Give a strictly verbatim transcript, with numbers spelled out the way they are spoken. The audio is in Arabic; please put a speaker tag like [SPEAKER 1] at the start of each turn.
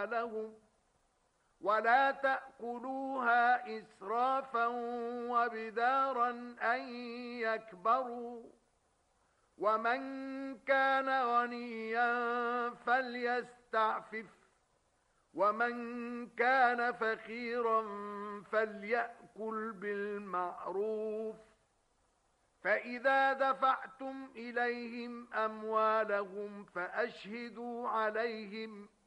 [SPEAKER 1] أموالهم ولا تأكلوها إسرافا وبدارا أن يكبروا ومن كان غنيا فليستعفف ومن كان فقيرا فليأكل بالمعروف فإذا دفعتم إليهم أموالهم فأشهدوا عليهم